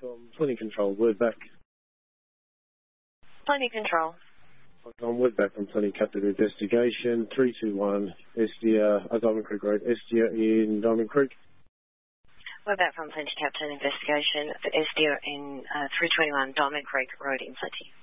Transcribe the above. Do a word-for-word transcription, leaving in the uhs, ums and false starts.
from Plenty Control, word back. Plenty Control. I'm word back from Plenty Captain Investigation, three two one, Estia, uh, Diamond Creek Road, Estia in Diamond Creek. We're back from Plenty Captain Investigation for Estia in uh, three twenty-one Diamond Creek Road in Plenty.